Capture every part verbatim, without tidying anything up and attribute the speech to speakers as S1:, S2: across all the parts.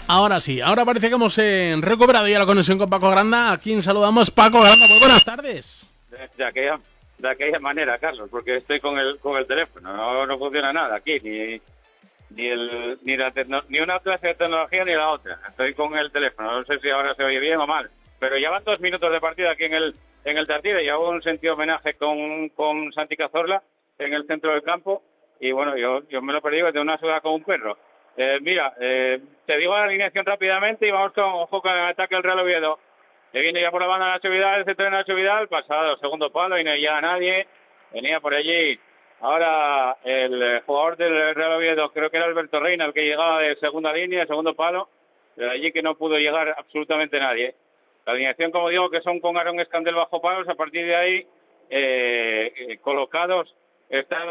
S1: Ahora sí, ahora parece que hemos eh, recuperado ya la conexión con Paco Granda. ¿A quién saludamos? Paco Granda, muy buenas tardes.
S2: De, de aquella de aquella manera, Carlos, porque estoy con el con el teléfono, no, no funciona nada aquí, ni ni el ni la tecno, ni una clase de tecnología ni la otra. Estoy con el teléfono, no sé si ahora se oye bien o mal, pero ya van dos minutos de partida aquí en el en el Tartiere y hago un sentido homenaje con con Santi Cazorla en el centro del campo y bueno, yo yo me lo perdí de una sola como un perro. Eh, mira, eh, te digo la alineación rápidamente y vamos con ojo con el ataque del Real Oviedo. Que viene ya por la banda Nacho Vidal, el centro de Nacho Vidal, pasado segundo palo y no hay ya nadie. Venía por allí. Ahora el jugador del Real Oviedo, creo que era Alberto Reina, el que llegaba de segunda línea, segundo palo. De allí que no pudo llegar absolutamente nadie. La alineación, como digo, que son con Aaron Escandel bajo palos. A partir de ahí, eh, eh, colocados están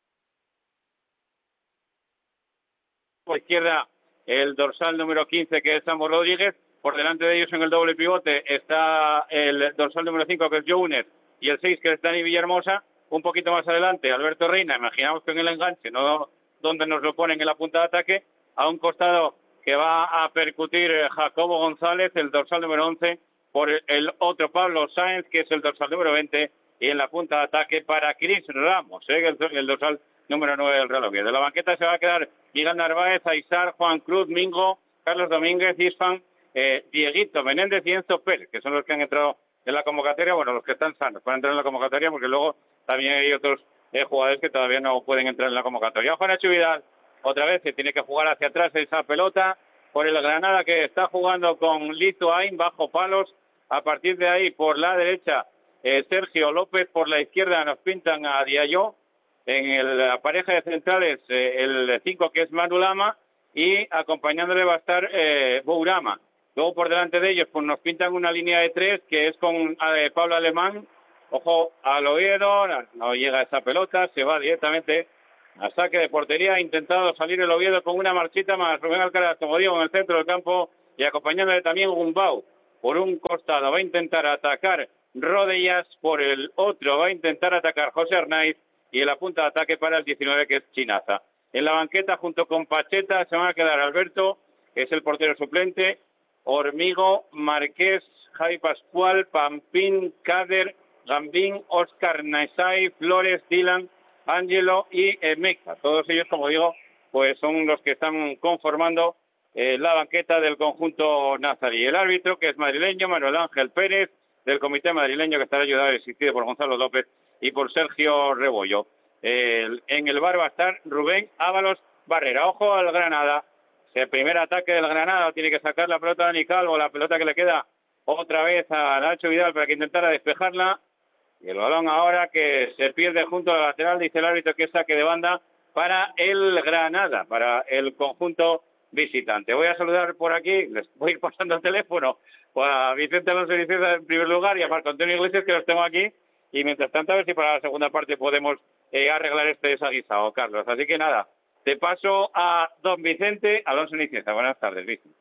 S2: por izquierda el dorsal número quince, que es Samuel Rodríguez. Por delante de ellos en el doble pivote está el dorsal número cinco, que es Jouner, y el seis, que es Dani Villahermosa. Un poquito más adelante, Alberto Reina, imaginamos que en el enganche, no donde nos lo ponen en la punta de ataque, a un costado que va a percutir Jacobo González, el dorsal número once, por el otro Pablo Sáenz, que es el dorsal número veinte, y en la punta de ataque para Cris Ramos, ¿eh? el, el dorsal número nueve del Real Oviedo. De la banqueta se va a quedar Miguel Narváez, Aizar, Juan Cruz, Mingo, Carlos Domínguez, Isfan, eh, Dieguito Menéndez y Enzo Pérez, que son los que han entrado en la convocatoria, bueno, los que están sanos para entrar en la convocatoria, porque luego también hay otros eh, jugadores que todavía no pueden entrar en la convocatoria. Ojo a Nacho Vidal, otra vez, que tiene que jugar hacia atrás esa pelota, por el Granada, que está jugando con Lito Ain bajo palos. A partir de ahí, por la derecha, eh, Sergio López, por la izquierda nos pintan a Diallo. En el, la pareja de centrales, eh, el cinco, que es Manu Lama, y acompañándole va a estar eh, Bourama. Luego por delante de ellos pues nos pintan una línea de tres, que es con eh, Pablo Alemán. Ojo al Oviedo, no, no llega esa pelota, se va directamente a saque de portería. Ha intentado salir el Oviedo con una marchita más Rubén Alcaraz, como digo, en el centro del campo, y acompañándole también Gumbau. Por un costado va a intentar atacar Rodellas, por el otro va a intentar atacar José Arnaiz, y en la punta de ataque para el diecinueve, que es Chinaza. En la banqueta, junto con Pacheta, se van a quedar Alberto, que es el portero suplente, Hormigo, Marqués, Javi Pascual, Pampín, Cader, Gambín, Óscar Naisay, Flores, Dylan, Ángelo y eh, Meca. Todos ellos, como digo, pues son los que están conformando eh, la banqueta del conjunto nazarí. El árbitro, que es madrileño, Manuel Ángel Pérez, del comité madrileño, que estará ayudado y asistido por Gonzalo López y por Sergio Rebollo. Eh, en el bar va a estar Rubén Ábalos Barrera. Ojo al Granada. El primer ataque del Granada, tiene que sacar la pelota de Dani Calvo, la pelota que le queda otra vez a Nacho Vidal para que intentara despejarla. Y el balón ahora que se pierde junto al lateral, dice el árbitro que es saque de banda para el Granada, para el conjunto visitante. Voy a saludar por aquí, les voy a ir pasando el teléfono a Vicente Alonso Iniesta en primer lugar y a Marco Antonio Iglesias, que los tengo aquí. Y mientras tanto, a ver si para la segunda parte podemos eh, arreglar este desaguisado, Carlos. Así que nada, te paso a don Vicente Alonso Iniesta. Buenas tardes, Vicente.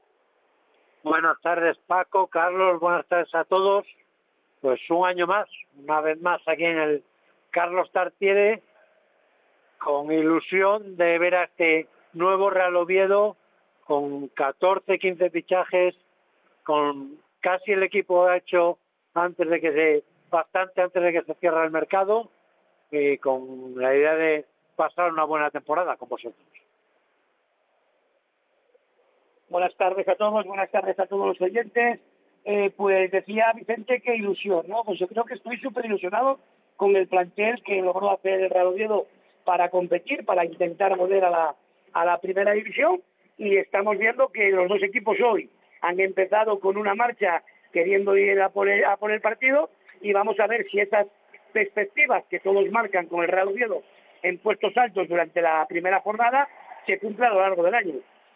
S3: Buenas tardes, Paco, Carlos, buenas tardes a todos. Pues un año más, una vez más aquí en el Carlos Tartiere, con ilusión de ver a este nuevo Real Oviedo con catorce, quince fichajes, con casi el equipo ha hecho antes de que se, bastante antes de que se cierre el mercado, y con la idea de pasar una buena temporada con vosotros.
S4: Buenas tardes a todos, buenas tardes a todos los oyentes. Eh, pues decía Vicente que ilusión, ¿no? Pues yo creo que estoy súper ilusionado con el plantel que logró hacer el Real Oviedo para competir, para intentar volver a la, a la primera división, y estamos viendo que los dos equipos hoy han empezado con una marcha queriendo ir a por el, a por el partido, y vamos a ver si esas perspectivas que todos marcan con el Real Oviedo en puestos altos durante la primera jornada se cumplen a lo largo del año.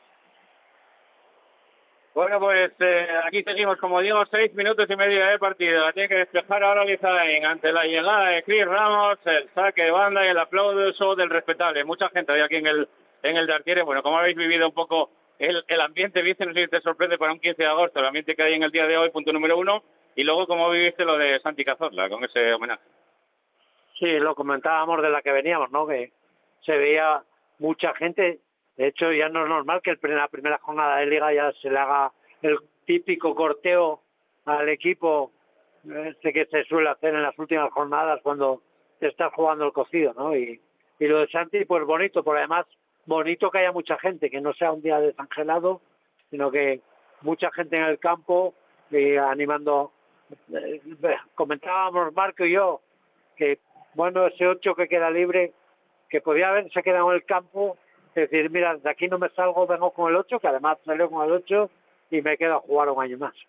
S2: Bueno, pues eh, aquí seguimos, como digo, seis minutos y medio de partido. La tiene que despejar ahora Lizaín ante la llegada de Cris Ramos, el saque de banda y el aplauso del respetable. Mucha gente hay aquí en el en el Tartiere. Bueno, como habéis vivido un poco el, el ambiente, Vicente, no sé si te sorprende para un quince de agosto, el ambiente que hay en el día de hoy, punto número uno, y luego cómo viviste lo de Santi Cazorla con ese homenaje.
S3: Sí, lo comentábamos de la que veníamos, ¿no? Que se veía mucha gente De hecho, ya no es normal que en la primera jornada de Liga ya se le haga el típico corteo al equipo este que se suele hacer en las últimas jornadas cuando te estás jugando el cocido, ¿no? Y, y lo de Santi, pues bonito, por además bonito que haya mucha gente, que no sea un día desangelado, sino que mucha gente en el campo eh, animando. Eh, comentábamos Marco y yo que, bueno, ese ocho que queda libre, que podía haberse quedado en el campo, es decir, mira, de aquí no me salgo, vengo con el ocho, que además salió con el ocho y me quedo a jugar un año más.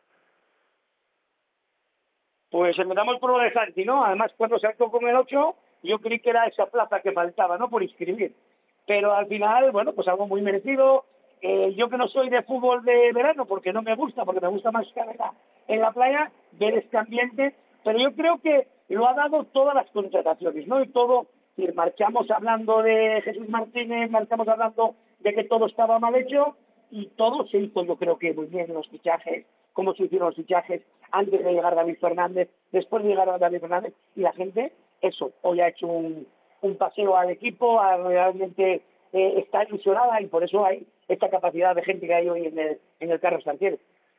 S4: Pues empezamos por lo de Santi, ¿no? Además, cuando saltó con el ocho, yo creí que era esa plaza que faltaba, ¿no? Por inscribir. Pero al final, bueno, pues algo muy merecido. Eh, yo que no soy de fútbol de verano, porque no me gusta, porque me gusta más carrera en la playa, ver este ambiente, pero yo creo que lo ha dado todas las contrataciones, ¿no? Y todo, si marchamos hablando de Jesús Martínez, marchamos hablando de que todo estaba mal hecho, y todo se hizo, yo creo que muy bien, los fichajes, cómo se hicieron los fichajes antes de llegar David Fernández, después de llegar a David Fernández, y la gente, eso, hoy ha hecho un, un paseo al equipo, a realmente eh, está ilusionada, y por eso hay esta capacidad de gente que hay hoy en el, en el Carlos Tartiere.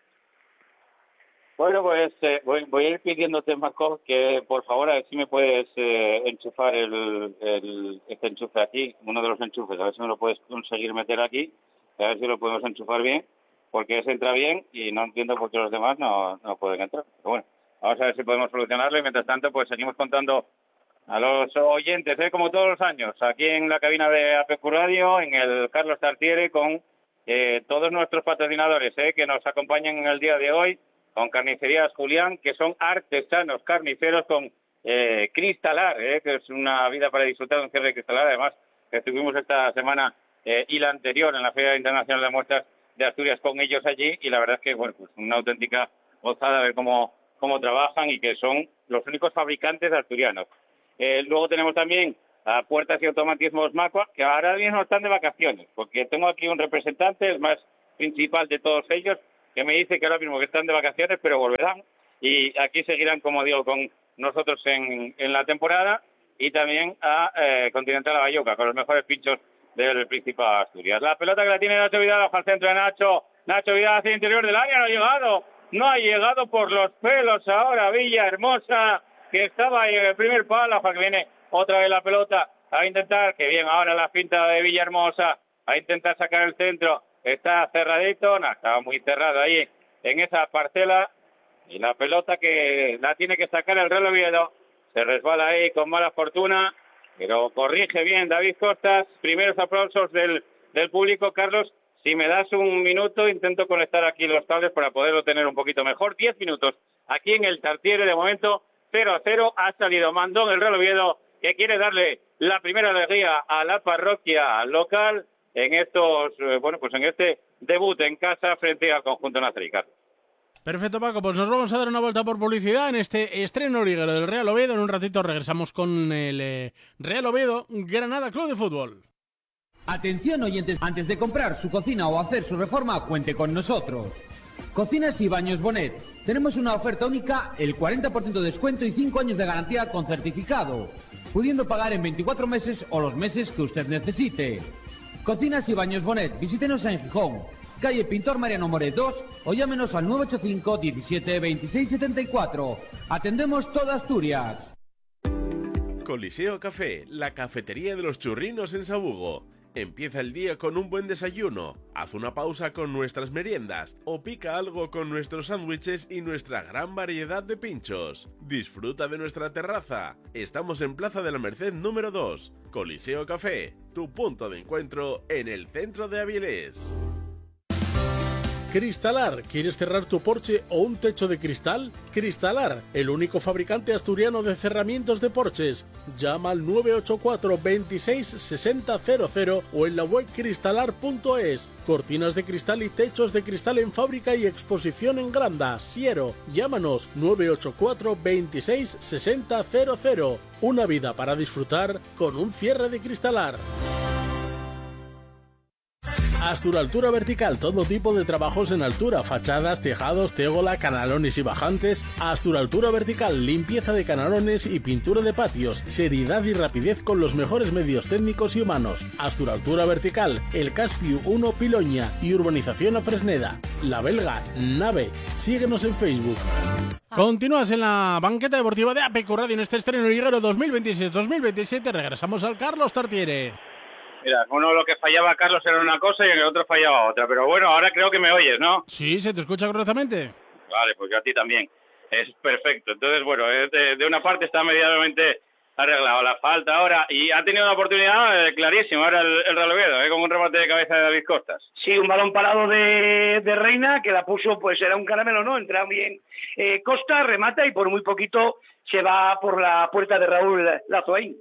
S2: Bueno, pues eh, voy, voy a ir pidiéndote, Marco, que por favor a ver si me puedes eh, enchufar el, el este enchufe aquí, uno de los enchufes, a ver si me lo puedes conseguir meter aquí, a ver si lo podemos enchufar bien, porque ese entra bien y no entiendo por qué los demás no, no pueden entrar. Pero bueno, vamos a ver si podemos solucionarlo y mientras tanto pues seguimos contando a los oyentes, ¿eh? Como todos los años, aquí en la cabina de A P Q Radio, en el Carlos Tartiere, con eh, todos nuestros patrocinadores ¿eh? que nos acompañan en el día de hoy, con Carnicerías Julián, que son artesanos carniceros, con eh, Cristalar, ¿eh? que es una vida para disfrutar de un cierre de Cristalar, además que estuvimos esta semana eh, y la anterior en la Feria Internacional de Muestras de Asturias con ellos allí, y la verdad es que, bueno, pues una auténtica gozada ver cómo, cómo trabajan y que son los únicos fabricantes asturianos. Eh, luego tenemos también a Puertas y Automatismos Macua, que ahora mismo están de vacaciones, porque tengo aquí un representante, el más principal de todos ellos, que me dice que ahora mismo que están de vacaciones, pero volverán, y aquí seguirán, como digo, con nosotros en, en la temporada, y también a eh, Continental Abayuca, con los mejores pinchos del Principado de Asturias. La pelota que la tiene Nacho Vidal, ojo al centro de Nacho, Nacho Vidal hacia el interior del área, no ha llegado, no ha llegado por los pelos ahora Villahermosa, que estaba en el primer palo, ojo que viene otra vez la pelota a intentar, que bien ahora la finta de Villahermosa, a intentar sacar el centro, está cerradito, no, estaba muy cerrado ahí en esa parcela, y la pelota que la tiene que sacar el Real Oviedo, se resbala ahí con mala fortuna, pero corrige bien David Costas. Primeros aplausos del, del público. Carlos, si me das un minuto, intento conectar aquí los cables para poderlo tener un poquito mejor. Diez minutos aquí en el Tartiere, de momento cero a cero, ha salido mandón el Real Oviedo, que quiere darle la primera alegría a la parroquia local en estos, eh, bueno, pues en este debut en casa frente al conjunto nazarí.
S1: Perfecto, Paco, pues nos vamos a dar una vuelta por publicidad en este estreno origuero del Real Oviedo. En un ratito regresamos con el eh, Real Oviedo Granada Club de Fútbol.
S5: Atención oyentes, antes de comprar su cocina o hacer su reforma, cuente con nosotros. Cocinas y Baños Bonet. Tenemos una oferta única, el cuarenta por ciento de descuento y cinco años de garantía con certificado, pudiendo pagar en veinticuatro meses o los meses que usted necesite. Cocinas y Baños Bonet, visítenos en Gijón, calle Pintor Mariano Moret dos, o llámenos al nueve ocho cinco, diecisiete, veintiséis, setenta y cuatro. Atendemos toda Asturias.
S6: Coliseo Café, la cafetería de los churrinos en Sabugo. Empieza el día con un buen desayuno, haz una pausa con nuestras meriendas o pica algo con nuestros sándwiches y nuestra gran variedad de pinchos. Disfruta de nuestra terraza. Estamos en Plaza de la Merced número dos. Coliseo Café, tu punto de encuentro en el centro de Avilés.
S1: Cristalar, ¿quieres cerrar tu porche o un techo de cristal? Cristalar, el único fabricante asturiano de cerramientos de porches. Llama al nueve ocho cuatro, veintiséis, sesenta, cero cero o en la web cristalar punto es. Cortinas de cristal y techos de cristal en fábrica y exposición en Granda, Siero. Llámanos nueve ocho cuatro, veintiséis, sesenta, cero cero. Una vida para disfrutar con un cierre de Cristalar. Astur Altura Vertical, todo tipo de trabajos en altura, fachadas, tejados, tegola, canalones y bajantes. Astur Altura Vertical, limpieza de canalones y pintura de patios, seriedad y rapidez con los mejores medios técnicos y humanos. Astur Altura Vertical, El Caspiu uno Piloña y Urbanización a Fresneda. La Belga, Nave. Síguenos en Facebook. Continúas en la banqueta deportiva de A P Q Radio en este estreno liguero dos mil veintisiete dos mil veintisiete. Regresamos al Carlos Tartiere.
S2: Mira, uno lo que fallaba Carlos era una cosa y en el otro fallaba otra. Pero bueno, ahora creo que me oyes, ¿no?
S1: Sí, ¿se te escucha correctamente?
S2: Vale, pues yo a ti también. Es perfecto. Entonces, bueno, de, de una parte está medianamente arreglado la falta ahora. Y ha tenido una oportunidad eh, clarísima ahora el, el Real Oviedo, eh, con un remate de cabeza de David Costas.
S4: Sí, un balón parado de, de Reina, que la puso, pues era un caramelo, ¿no? Entra bien eh, Costa, remata y por muy poquito se va por la puerta de Raúl Lazoaín.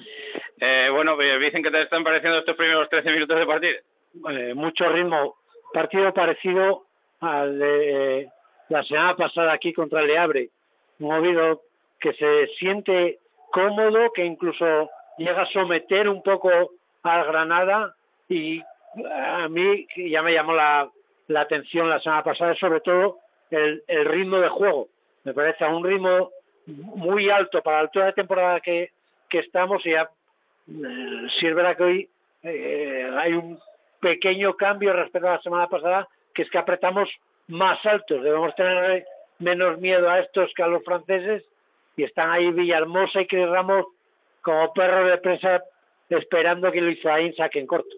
S2: Eh, bueno, dicen que te están pareciendo estos primeros trece minutos de partido.
S3: Eh, mucho ritmo, partido parecido al de eh, la semana pasada aquí contra el Leabre. Un Oviedo que se siente cómodo, que incluso llega a someter un poco al Granada, y a mí ya me llamó la, la atención la semana pasada, sobre todo el, el ritmo de juego. Me parece a un ritmo muy alto para la altura de temporada que, que estamos, y ya eh, sí es verdad que hoy eh, hay un pequeño cambio respecto a la semana pasada, que es que apretamos más altos, debemos tener menos miedo a estos que a los franceses, y están ahí Villahermosa y Cris Ramos como perros de presa esperando que Luis Zain saque en corto.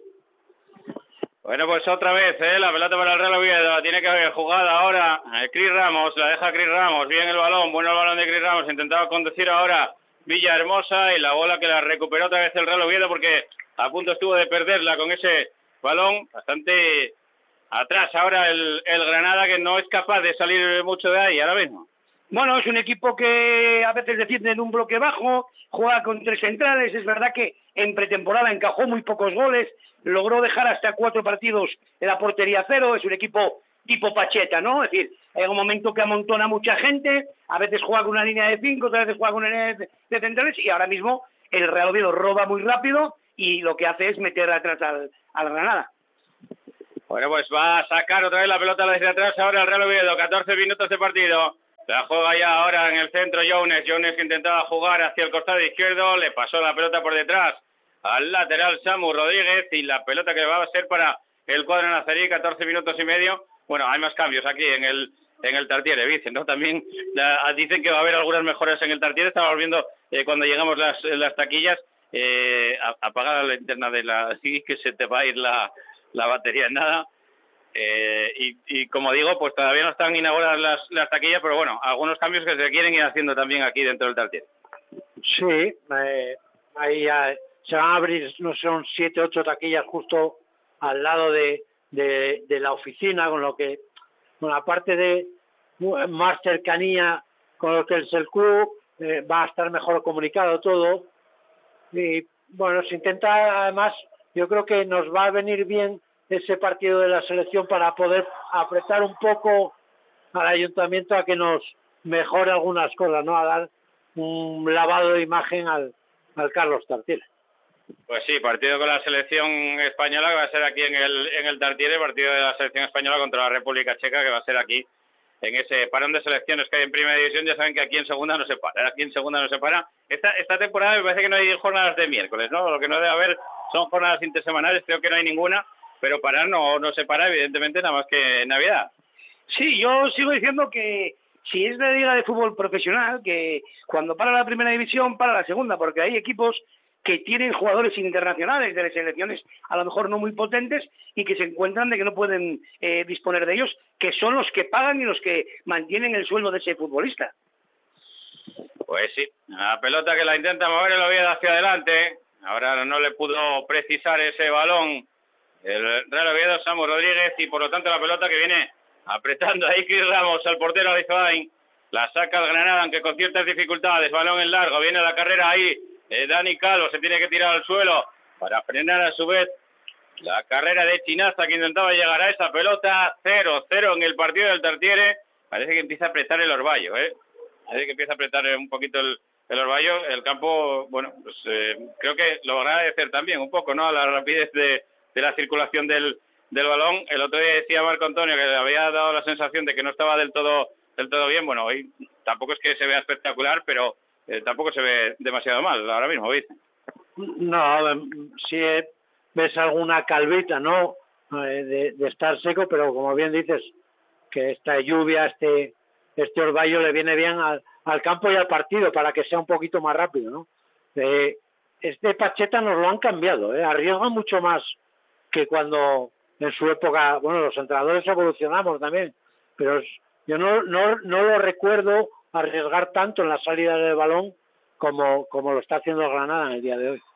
S2: Bueno, pues otra vez, ¿eh? La pelota para el Real Oviedo, la tiene que haber jugada ahora eh, Cris Ramos, la deja Cris Ramos, bien el balón, bueno el balón de Cris Ramos, intentaba conducir ahora Villahermosa, y la bola que la recuperó otra vez el Real Oviedo, porque a punto estuvo de perderla con ese balón bastante atrás ahora el, el Granada, que no es capaz de salir mucho de ahí ahora mismo.
S4: Bueno, es un equipo que a veces defiende en un bloque bajo, juega con tres centrales. Es verdad que en pretemporada encajó muy pocos goles, logró dejar hasta cuatro partidos en la portería cero. Es un equipo tipo Pacheta, ¿no? Es decir, hay un momento que amontona mucha gente, a veces juega con una línea de cinco, otras veces juega con una línea de, de centrales, y ahora mismo el Real Oviedo roba muy rápido y lo que hace es meter atrás al, al Granada.
S2: Bueno, pues va a sacar otra vez la pelota desde atrás ahora el Real Oviedo, catorce minutos de partido. La juega ya ahora en el centro Jones. Jones que intentaba jugar hacia el costado izquierdo, le pasó la pelota por detrás al lateral Samu Rodríguez, y la pelota que va a ser para el cuadro nazarí, catorce minutos y medio. Bueno, hay más cambios aquí en el en el Tartiere, dicen, ¿no? También la, dicen que va a haber algunas mejoras en el Tartiere. Estamos viendo eh, cuando llegamos las las taquillas, eh, apaga la linterna de la... Sí, que se te va a ir la, la batería en nada. Eh, y, y como digo, pues todavía no están inauguradas las, las taquillas, pero bueno, algunos cambios que se quieren ir haciendo también aquí dentro del Tartiere.
S3: Sí, eh, ahí ya se van a abrir, no sé, son siete, ocho taquillas justo al lado de, de, de la oficina, con lo que, bueno, aparte de más cercanía con lo que es el club, eh, va a estar mejor comunicado todo. Y bueno, se intenta, además, yo creo que nos va a venir bien ese partido de la selección para poder apretar un poco al ayuntamiento a que nos mejore algunas cosas, ¿no? A dar un lavado de imagen al, al Carlos Tartiere.
S2: Pues sí, partido con la selección española que va a ser aquí en el en el Tartiere, partido de la selección española contra la República Checa, que va a ser aquí en ese parón de selecciones que hay en Primera División. Ya saben que aquí en Segunda no se para, aquí en Segunda no se para. Esta esta temporada me parece que no hay jornadas de miércoles, ¿no? Lo que no debe haber son jornadas intersemanales, creo que no hay ninguna. Pero parar no, no se para, evidentemente, nada más que en Navidad.
S4: Sí, yo sigo diciendo que si es la liga de fútbol profesional, que cuando para la primera división, para la segunda, porque hay equipos que tienen jugadores internacionales de las selecciones a lo mejor no muy potentes y que se encuentran de que no pueden eh, disponer de ellos, que son los que pagan y los que mantienen el sueldo de ese futbolista.
S2: Pues sí, la pelota que la intenta mover el Oviedo hacia adelante. Ahora no le pudo precisar ese balón el Real Oviedo, Samu Rodríguez, y por lo tanto la pelota que viene apretando ahí Cris Ramos al portero Alizoain, la saca el Granada, aunque con ciertas dificultades, balón en largo, viene la carrera ahí, eh, Dani Calvo se tiene que tirar al suelo para frenar a su vez la carrera de Chinaza, que intentaba llegar a esa pelota. Cero cero en el partido del Tartiere. Parece que empieza a apretar el Orballo, ¿eh? Parece que empieza a apretar un poquito el, el Orballo, el campo. Bueno, pues eh, creo que lo va a agradecer también un poco, ¿no?, a la rapidez de de la circulación del del balón. El otro día decía Marco Antonio que le había dado la sensación de que no estaba del todo del todo bien. Bueno, hoy tampoco es que se vea espectacular, pero eh, tampoco se ve demasiado mal ahora mismo, ¿viste?
S3: No, si ves alguna calvita, ¿no? Eh, de, de estar seco, pero como bien dices, que esta lluvia, este este orvallo le viene bien al, al campo y al partido para que sea un poquito más rápido, ¿no? Eh, este Pacheta nos lo han cambiado, ¿eh? Arriesga mucho más que cuando en su época, bueno, los entrenadores evolucionamos también, pero es, yo no, no, no lo recuerdo arriesgar tanto en la salida del balón como, como lo está haciendo Granada en el día de hoy.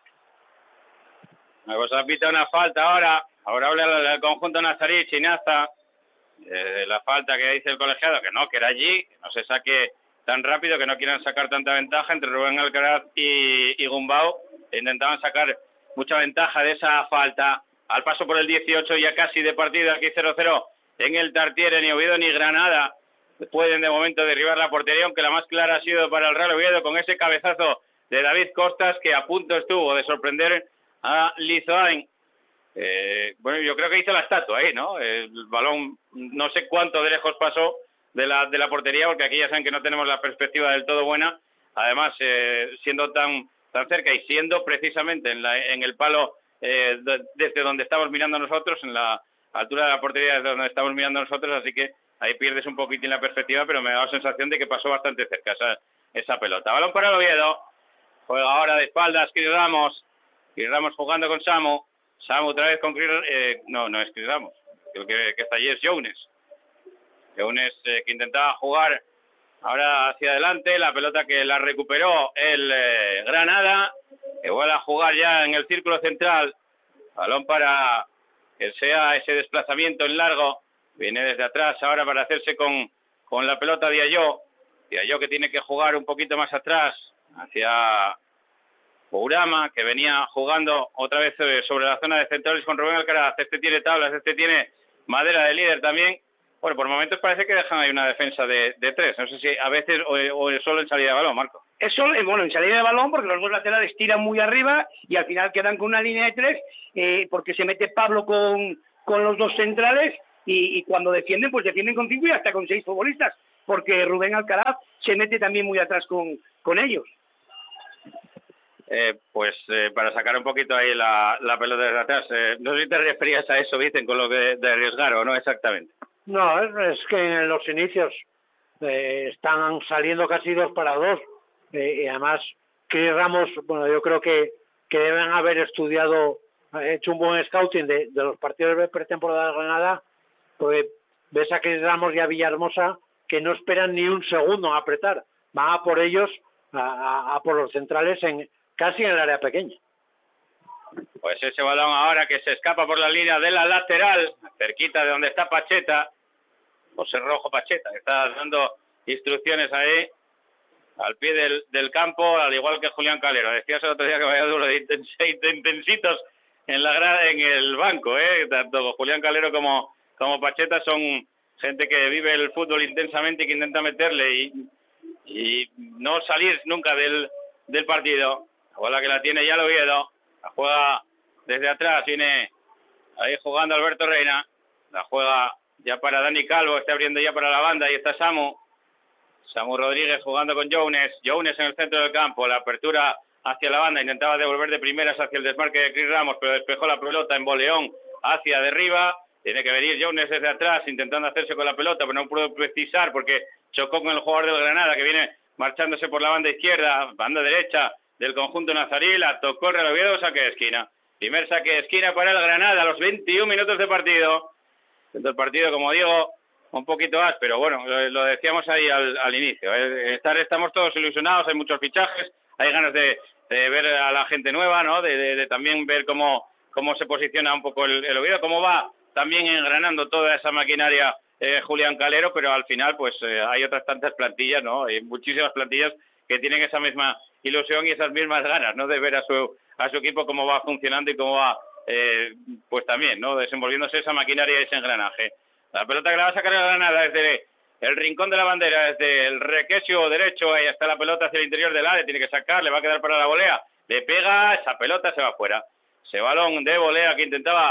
S2: Pues ha pitado una falta ahora, favorable al conjunto nazarí, Chinaza, eh, la falta que dice el colegiado, que no, que era allí, que no se saque tan rápido, que no quieran sacar tanta ventaja entre Rubén Alcaraz y, y Gumbau, intentaban sacar mucha ventaja de esa falta. Al paso por el dieciocho ya casi de partido, aquí cero cero en el Tartiere, ni Oviedo ni Granada pueden de momento derribar la portería, aunque la más clara ha sido para el Real Oviedo con ese cabezazo de David Costas, que a punto estuvo de sorprender a Lizoain. Eh, bueno, yo creo que hizo la estatua ahí, ¿no? El balón no sé cuánto de lejos pasó de la de la portería, porque aquí ya saben que no tenemos la perspectiva del todo buena. Además, eh, siendo tan tan cerca y siendo precisamente en, la, en el palo eh, de, desde donde estamos mirando nosotros, en la altura de la portería desde donde estamos mirando nosotros, así que ahí pierdes un poquitín la perspectiva, pero me da la sensación de que pasó bastante cerca esa, esa pelota. Balón para el Oviedo, juega ahora de espaldas Chris Ramos, Chris Ramos jugando con Samu, Samu otra vez con Chris, eh, no, no es Chris Ramos, creo que, que está allí es Jones, Jones eh, que intentaba jugar ahora hacia adelante, la pelota que la recuperó el eh, Granada, que vuelve a jugar ya en el círculo central, balón para que sea ese desplazamiento en largo, viene desde atrás ahora para hacerse con, con la pelota Diallo, Diallo que tiene que jugar un poquito más atrás, hacia Bourama, que venía jugando otra vez sobre la zona de centrales con Rubén Alcaraz, este tiene tablas, este tiene madera de líder también. Bueno, por momentos parece que dejan ahí una defensa de, de tres. No sé si a veces o, o solo en salida de balón, Marco.
S4: Es solo, bueno, en salida de balón porque los dos laterales tiran muy arriba y al final quedan con una línea de tres eh, porque se mete Pablo con, con los dos centrales y, y cuando defienden, pues defienden con cinco y hasta con seis futbolistas porque Rubén Alcaraz se mete también muy atrás con, con ellos.
S2: Eh, pues eh, para sacar un poquito ahí la, la pelota desde atrás, eh, no sé si te referías a eso, Vicen, con lo de, de arriesgar o no exactamente.
S3: No, es, es que en los inicios eh, están saliendo casi dos para dos eh, y además Chris Ramos, bueno, yo creo que, que deben haber estudiado, hecho un buen scouting de, de los partidos de pretemporada de Granada, porque ves a Chris Ramos y a Villahermosa que no esperan ni un segundo en apretar, van a por ellos, a, a, a por los centrales en casi en el área pequeña.
S2: Pues ese balón ahora que se escapa por la línea de la lateral, cerquita de donde está Pacheta, José Rojo Pacheta, que está dando instrucciones ahí, al pie del, del campo, al igual que Julián Calero. Decías el otro día que vaya duro de intensitos en la grada, en el banco, ¿eh? Tanto Julián Calero como, como Pacheta son gente que vive el fútbol intensamente y que intenta meterle y, y no salir nunca del, del partido. La bola que la tiene ya el Oviedo, la juega desde atrás, viene ahí jugando Alberto Reina, la juega ya para Dani Calvo, está abriendo ya para la banda, y está Samu, Samu Rodríguez jugando con Jones, Jones en el centro del campo, la apertura hacia la banda, intentaba devolver de primeras hacia el desmarque de Chris Ramos, pero despejó la pelota en voleón hacia derriba, tiene que venir Jones desde atrás, intentando hacerse con la pelota, pero no pudo precisar porque chocó con el jugador del Granada, que viene marchándose por la banda izquierda, banda derecha del conjunto nazarí, la tocó el Real Oviedo, saque de esquina. Primer saque de esquina para el Granada a los veintiún minutos de partido. Dentro del partido, como digo, un poquito más, pero bueno, lo, lo decíamos ahí al, al inicio. ¿eh? Estar, estamos todos ilusionados, hay muchos fichajes, hay ganas de, de ver a la gente nueva, ¿no? De, de, de también ver cómo, cómo se posiciona un poco el, el Oviedo, cómo va también engranando toda esa maquinaria eh, Julián Calero, pero al final pues eh, hay otras tantas plantillas, ¿no? Hay muchísimas plantillas que tienen esa misma ilusión y esas mismas ganas, ¿no? De ver a su a su equipo cómo va funcionando y cómo va, eh, pues también, ¿no? Desenvolviéndose esa maquinaria y ese engranaje. La pelota que la va a sacar a Granada desde el rincón de la bandera, desde el requesio derecho, ahí está la pelota hacia el interior del área, tiene que sacar, le va a quedar para la volea, le pega, esa pelota se va afuera. Ese balón de volea que intentaba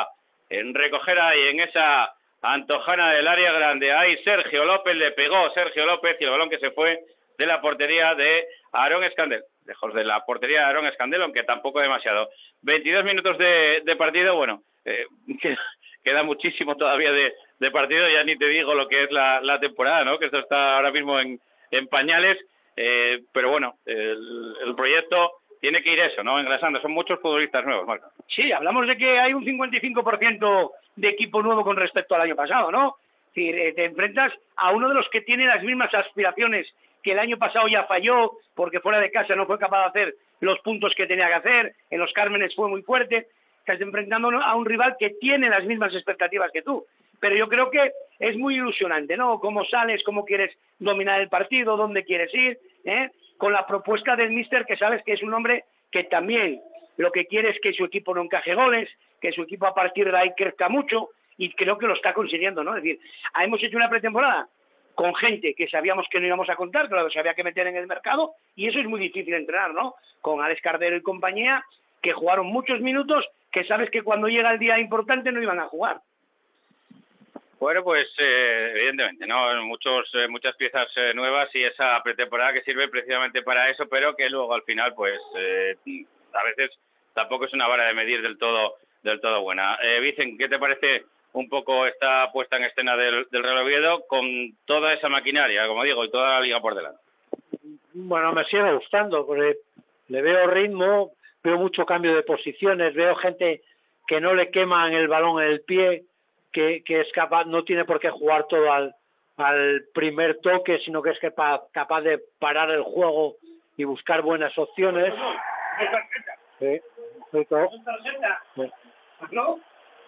S2: en recoger ahí en esa antojana del área grande. Ahí Sergio López, le pegó Sergio López y el balón que se fue de la portería de Aarón Escandel. Lejos de la portería de Aarón Escandel, aunque tampoco demasiado. veintidós minutos de, de partido, bueno, eh, queda muchísimo todavía de, de partido, ya ni te digo lo que es la, la temporada, ¿no? Que esto está ahora mismo en, en pañales, eh, pero bueno, el, el proyecto tiene que ir eso, ¿no? Engrasando, son muchos futbolistas nuevos, Marco.
S4: Sí, hablamos de que hay un cincuenta y cinco por ciento de equipo nuevo con respecto al año pasado, ¿no? Es decir, te enfrentas a uno de los que tiene las mismas aspiraciones que el año pasado ya falló, porque fuera de casa no fue capaz de hacer los puntos que tenía que hacer, en los Cármenes fue muy fuerte, estás enfrentando a un rival que tiene las mismas expectativas que tú, pero yo creo que es muy ilusionante, ¿no? Cómo sales, cómo quieres dominar el partido, dónde quieres ir, ¿eh? Con la propuesta del míster, que sabes que es un hombre que también lo que quiere es que su equipo no encaje goles, que su equipo a partir de ahí crezca mucho, y creo que lo está consiguiendo, ¿no? Es decir, hemos hecho una pretemporada con gente que sabíamos que no íbamos a contar, que lo había que meter en el mercado, y eso es muy difícil de entrenar, ¿no? Con Alex Cardero y compañía, que jugaron muchos minutos, que sabes que cuando llega el día importante no iban a jugar.
S2: Bueno, pues eh, evidentemente, ¿no? Muchos, eh, muchas piezas eh, nuevas y esa pretemporada que sirve precisamente para eso, pero que luego al final, pues, eh, a veces tampoco es una vara de medir del todo, del todo buena. Eh, Vicen, ¿qué te parece un poco esta puesta en escena del, del Real Oviedo con toda esa maquinaria, como digo, y toda la liga por delante?
S3: Bueno, me sigue gustando, porque le veo ritmo, veo mucho cambio de posiciones, veo gente que no le queman el balón en el pie, que, que es capaz, no tiene por qué jugar todo al, al primer toque, sino que es capaz, capaz de parar el juego y buscar buenas opciones. Sí, sí, todo. Sí.
S4: ¿No?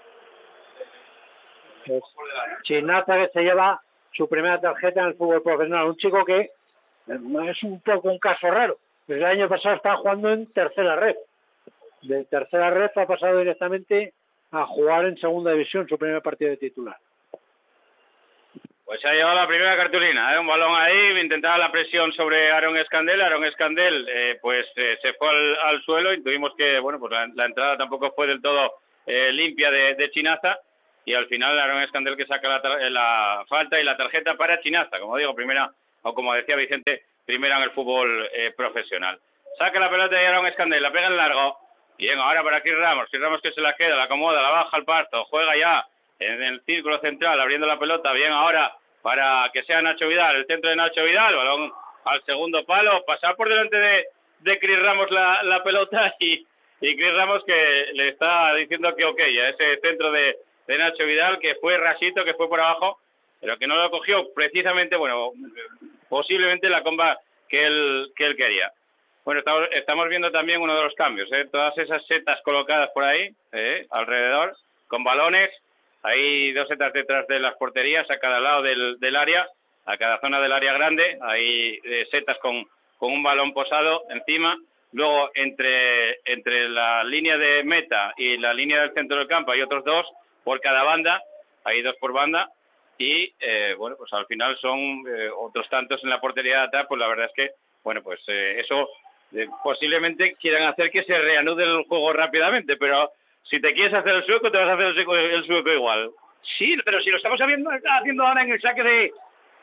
S3: Es Chinaza, que se lleva su primera tarjeta en el fútbol profesional, un chico que es un poco un caso raro. El año pasado estaba jugando en tercera red, de tercera red ha pasado directamente a jugar en segunda división, su primer partido de titular.
S2: Pues se ha llevado la primera cartulina, ¿eh? Un balón ahí, intentaba la presión sobre Aarón Escandel, Aarón Escandel eh, pues eh, se fue al, al suelo y tuvimos que, bueno, pues la, la entrada tampoco fue del todo eh, limpia de, de Chinaza, y al final Aarón Escandel que saca la, la falta y la tarjeta para Chinaza, como digo, primera, o como decía Vicente, primera en el fútbol eh, profesional. Saca la pelota de Aarón Escandel, la pega en largo, bien, ahora para Chris Ramos, Chris Ramos que se la queda, la acomoda, la baja al pasto, juega ya en el círculo central, abriendo la pelota, bien ahora para que sea Nacho Vidal, el centro de Nacho Vidal, balón al segundo palo, pasar por delante de, de Chris Ramos la, la pelota y, y Chris Ramos que le está diciendo que ok, a ese centro de, de Nacho Vidal, que fue rasito, que fue por abajo, pero que no lo cogió precisamente, bueno, posiblemente la comba que él, que él quería. Bueno, estamos, estamos viendo también uno de los cambios, ¿eh? Todas esas setas colocadas por ahí, ¿eh? Alrededor, con balones. Hay dos setas detrás de las porterías, a cada lado del, del área, a cada zona del área grande. Hay eh, setas con, con un balón posado encima. Luego, entre, entre la línea de meta y la línea del centro del campo, hay otros dos por cada banda. Hay dos por banda. Y, eh, bueno, pues al final son eh, otros tantos en la portería de atrás. Pues la verdad es que, bueno, pues eh, eso eh, posiblemente quieran hacer que se reanude el juego rápidamente, pero si te quieres hacer el sueco, te vas a hacer el sueco, el sueco igual.
S4: Sí, pero si lo estamos haciendo, haciendo ahora en el saque de...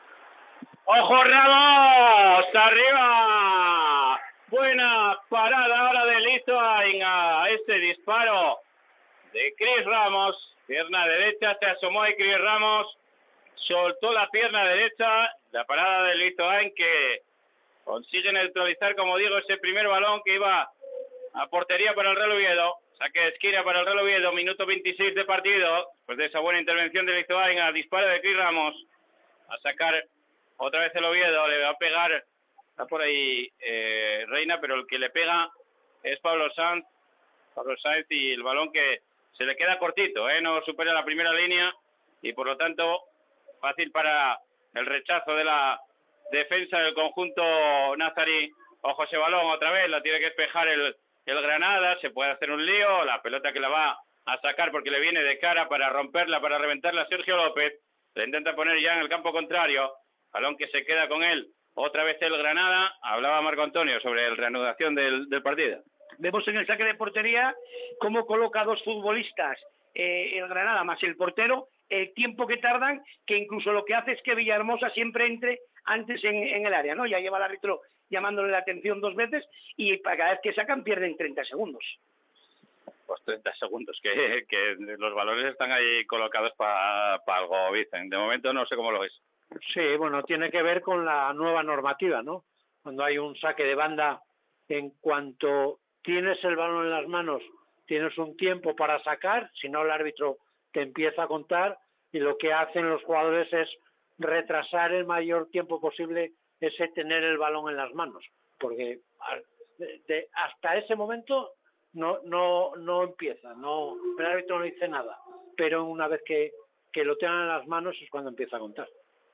S2: ¡Ojo, Ramos! ¡Arriba! Buena parada ahora de Lituain a este disparo de Chris Ramos. Pierna derecha, se asomó ahí Chris Ramos, soltó la pierna derecha, la parada de Lituain que consigue neutralizar, como digo, ese primer balón que iba a portería para el Real Oviedo. Saque de esquina para el Real Oviedo, minuto veintiséis de partido, después de esa buena intervención de Lituain, a disparo de Chris Ramos, a sacar otra vez el Oviedo, le va a pegar, está por ahí eh, Reina, pero el que le pega es Pablo Sanz, Pablo Sanz y el balón que se le queda cortito, ¿eh? No supera la primera línea y por lo tanto fácil para el rechazo de la defensa del conjunto nazarí. Ojo ese balón otra vez, la tiene que despejar el el Granada, se puede hacer un lío, la pelota que la va a sacar porque le viene de cara para romperla, para reventarla Sergio López, le intenta poner ya en el campo contrario, balón que se queda con él, otra vez el Granada. Hablaba Marco Antonio sobre la reanudación del, del partido.
S4: Vemos en el saque de portería cómo coloca dos futbolistas eh, el Granada más el portero, el tiempo que tardan, que incluso lo que hace es que Villahermosa siempre entre antes en, en el área, ¿no? Ya lleva el árbitro llamándole la atención dos veces y para cada vez que sacan pierden treinta segundos.
S2: Pues treinta segundos, que, que los valores están ahí colocados para pa algo, Vicen. De momento no sé cómo lo es.
S3: Sí, bueno, tiene que ver con la nueva normativa, ¿no? Cuando hay un saque de banda, en cuanto tienes el balón en las manos, tienes un tiempo para sacar, si no el árbitro te empieza a contar, y lo que hacen los jugadores es retrasar el mayor tiempo posible ese tener el balón en las manos, porque de, de, hasta ese momento no no no empieza, no el árbitro no dice nada, pero una vez que, que lo tengan en las manos es cuando empieza a contar.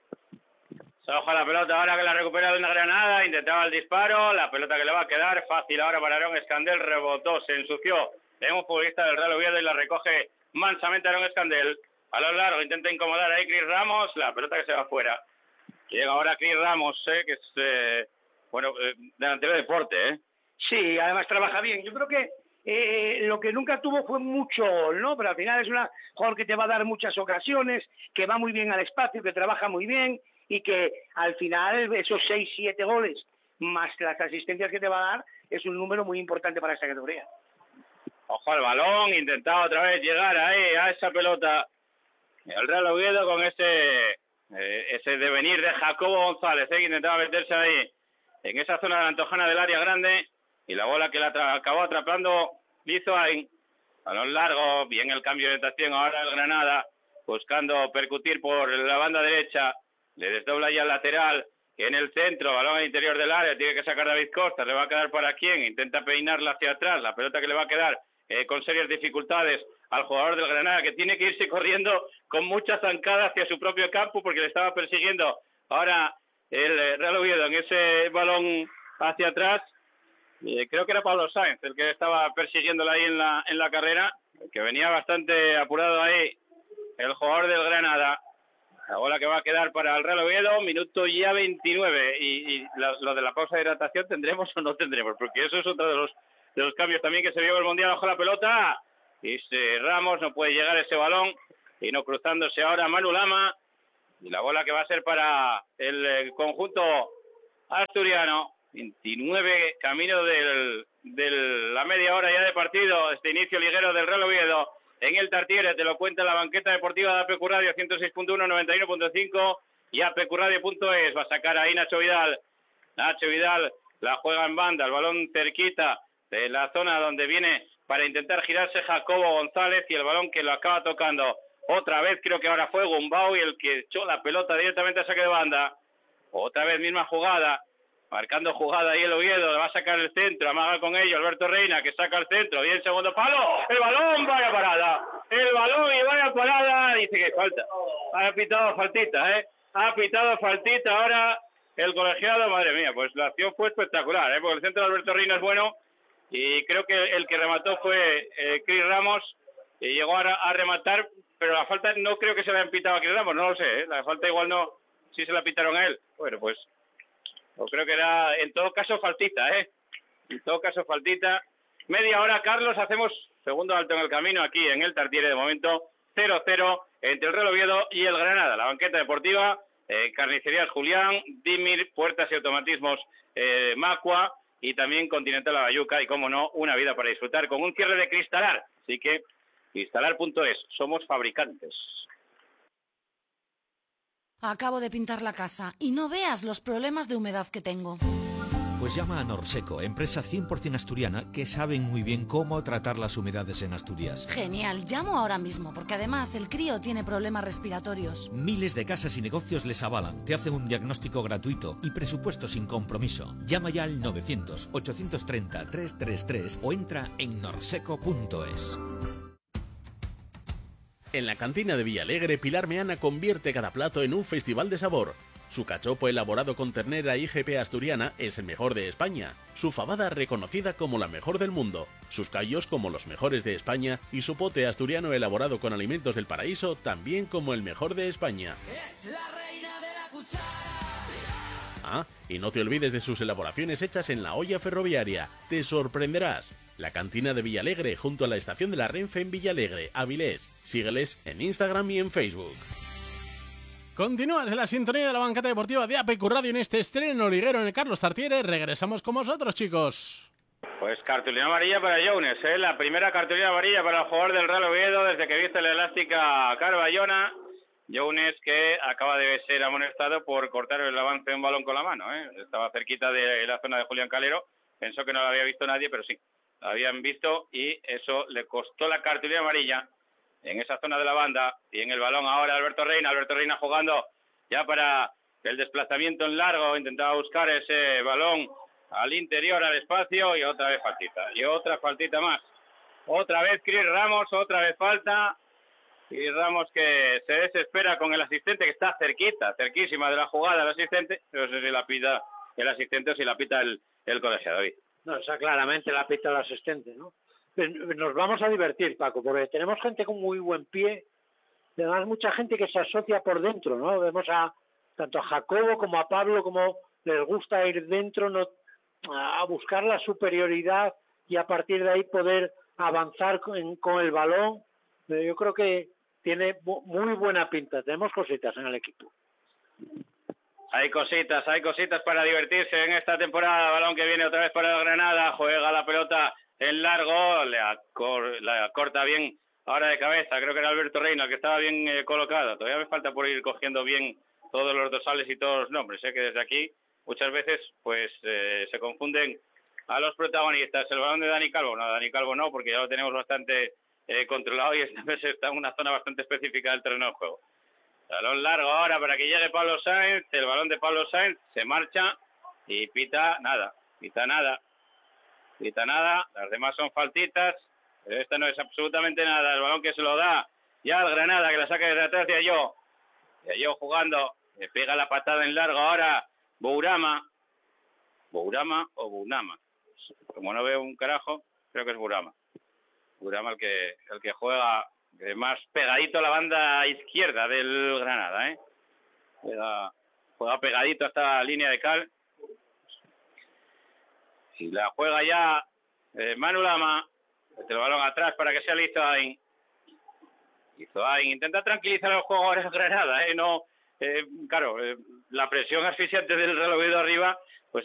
S2: Se baja la pelota ahora que la recupera de una Granada, intentaba el disparo, la pelota que le va a quedar fácil ahora para Aarón Escandel, rebotó, se ensució de un futbolista del Real Oviedo y la recoge mansamente Aarón Escandel. A lo largo intenta incomodar ahí Cris Ramos, la pelota que se va fuera. Llega ahora Cris Ramos, eh, que es, eh, bueno, eh, delantero de deporte, ¿eh?
S4: Sí, además trabaja bien. Yo creo que eh, lo que nunca tuvo fue mucho gol, ¿no? Pero al final es un jugador que te va a dar muchas ocasiones, que va muy bien al espacio, que trabaja muy bien y que al final esos seis, siete goles más las asistencias que te va a dar es un número muy importante para esta categoría.
S2: Ojo al balón, intentaba otra vez llegar ahí a esa pelota. El Real Oviedo con ese eh, ese devenir de Jacobo González, eh, que intentaba meterse ahí en esa zona de la Antojana del área grande y la bola que la atra- acabó atrapando Lizoain. Balón largo, bien el cambio de orientación ahora el Granada, buscando percutir por la banda derecha, le desdobla ya el lateral, que en el centro, balón al interior del área, tiene que sacar David Costa, le va a quedar para quién, intenta peinarla hacia atrás, la pelota que le va a quedar eh, con serias dificultades al jugador del Granada, que tiene que irse corriendo con mucha zancada hacia su propio campo, porque le estaba persiguiendo ahora el Real Oviedo en ese balón hacia atrás. Eh, creo que era Pablo Sáenz el que estaba persiguiéndola ahí en la en la carrera, que venía bastante apurado ahí el jugador del Granada. La bola que va a quedar para el Real Oviedo, minuto ya veintinueve, y, y lo, lo de la pausa de hidratación tendremos o no tendremos, porque eso es otro de los de los cambios también que se vio en el Mundial. Ojo la pelota, y se, Ramos no puede llegar ese balón, y no cruzándose ahora Manu Lama, y la bola que va a ser para el, el conjunto asturiano. veintinueve, camino del, de la media hora ya de partido, este inicio liguero del Real Oviedo en el Tartiere. Te lo cuenta la banqueta deportiva de A P Q Radio ciento seis punto uno, noventa y uno punto cinco y A P Q Radio punto es. Va a sacar ahí Nacho Vidal. Nacho Vidal la juega en banda, el balón cerquita de la zona donde viene para intentar girarse Jacobo González, y el balón que lo acaba tocando otra vez, creo que ahora fue Gumbau, y el que echó la pelota directamente a saque de banda. Otra vez misma jugada, marcando jugada ahí el Oviedo, le va a sacar el centro, amaga con ello Alberto Reina, que saca el centro, bien segundo palo, el balón, vaya parada, el balón y vaya parada, dice que falta, ha pitado faltita, eh, ha pitado faltita ahora el colegiado, madre mía, pues la acción fue espectacular, eh, porque el centro de Alberto Reina es bueno, y creo que el que remató fue eh, Cris Ramos, y llegó a, a rematar, pero la falta no creo que se la hayan pitado a Cris Ramos, no lo sé, eh, la falta igual no, si se la pitaron a él, bueno pues... Yo creo que era, en todo caso, faltita, ¿eh? En todo caso, faltita. Media hora, Carlos, hacemos segundo alto en el camino aquí en el Tartiere, de momento cero cero entre el Real Oviedo y el Granada. La banqueta deportiva, eh, Carnicerías Julián, Dimir, Puertas y Automatismos eh, Macua, y también Continental Abayuca, y como no, una vida para disfrutar con un cierre de Cristalar. Así que, cristalar punto es, somos fabricantes.
S7: Acabo de pintar la casa y no veas los problemas de humedad que tengo.
S8: Pues llama a Norseco, empresa cien por ciento asturiana que saben muy bien cómo tratar las humedades en Asturias.
S7: Genial, llamo ahora mismo porque además el crío tiene problemas respiratorios.
S8: Miles de casas y negocios les avalan, te hacen un diagnóstico gratuito y presupuesto sin compromiso. Llama ya al novecientos, ochocientos treinta, trescientos treinta y tres o entra en norseco punto es.
S1: En la cantina de Villalegre, Pilar Meana convierte cada plato en un festival de sabor. Su cachopo elaborado con ternera I G P asturiana es el mejor de España, su fabada reconocida como la mejor del mundo, sus callos como los mejores de España y su pote asturiano elaborado con alimentos del paraíso también como el mejor de España.
S9: Es la reina de la cuchara.
S1: Ah, y no te olvides de sus elaboraciones hechas en la olla ferroviaria. Te sorprenderás. La cantina de Villalegre, junto a la estación de la Renfe en Villalegre, Avilés. Sígueles en Instagram y en Facebook. Continúas en la sintonía de la bancada deportiva de A P Q Radio en este estreno liguero en el Carlos Tartiere. Regresamos con vosotros, chicos.
S2: Pues cartulina amarilla para Jones, ¿eh? La primera cartulina amarilla para el jugador del Real Oviedo desde que viste la elástica Carballona. Jones, que acaba de ser amonestado por cortar el avance de un balón con la mano, ¿eh? Estaba cerquita de la zona de Julián Calero, pensó que no lo había visto nadie, pero sí, lo habían visto y eso le costó la cartulina amarilla en esa zona de la banda. Y en el balón ahora Alberto Reina, Alberto Reina jugando ya para el desplazamiento en largo, intentaba buscar ese balón al interior, al espacio, y otra vez faltita, y otra faltita más. Otra vez Cris Ramos, otra vez falta. Y Ramos que se desespera con el asistente, que está cerquita, cerquísima de la jugada el asistente, pero no sé si la pita el asistente o si la pita el, el colegiado.
S3: No, esa claramente la pita el asistente, ¿no? Nos vamos a divertir, Paco, porque tenemos gente con muy buen pie, además mucha gente que se asocia por dentro, ¿no? Vemos a tanto a Jacobo como a Pablo, como les gusta ir dentro, no, a buscar la superioridad y a partir de ahí poder avanzar con, con el balón. Yo creo que tiene muy buena pinta. Tenemos cositas en el equipo.
S2: Hay cositas, hay cositas para divertirse en esta temporada. Balón que viene otra vez para el Granada. Juega la pelota en largo. Le acor la corta bien ahora de cabeza. Creo que era Alberto Reina, que estaba bien eh, colocado. Todavía me falta por ir cogiendo bien todos los dorsales y todos los nombres. Sé que desde aquí muchas veces pues eh, se confunden a los protagonistas. El balón de Dani Calvo. No, Dani Calvo no, porque ya lo tenemos bastante Eh, controlado y esta vez está en una zona bastante específica del terreno de juego. Balón largo ahora para que llegue Pablo Sáenz. El balón de Pablo Sáenz se marcha y pita nada, pita nada, pita nada. Las demás son faltitas, pero esta no es absolutamente nada. El balón que se lo da ya al Granada, que la saca desde atrás de Ayo. De Ayo jugando, le pega la patada en largo ahora Bourama. Bourama o Bunama. Como no veo un carajo, creo que es Bourama. Burama el que el que juega más pegadito a la banda izquierda del Granada, ¿eh? Juega, juega pegadito hasta la línea de cal. Y la juega ya eh, Manu Lama. Mete el balón atrás para que sea Izoain. Izoain intenta tranquilizar al jugador del Granada, ¿eh? No, eh, claro, eh, la presión asfixiante del Real Oviedo arriba